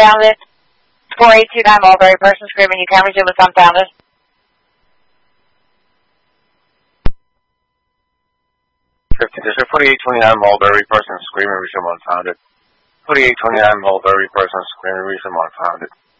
unfounded. 4829 Mulberry, person screaming, you can resume, it's unfounded. District 4829 Mulberry, person screaming, resume unfounded. 4829 Mulberry, person screaming, resume unfounded.